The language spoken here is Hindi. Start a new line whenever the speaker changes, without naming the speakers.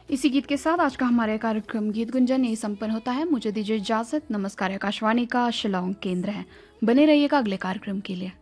इसी गीत के साथ आज का हमारे कार्यक्रम गीत गुंजन यही संपन्न होता है। मुझे दीजिए इजाजत। नमस्कार। आकाशवाणी का शिलांग केंद्र है। बने रहिएगा अगले कार्यक्रम के लिए।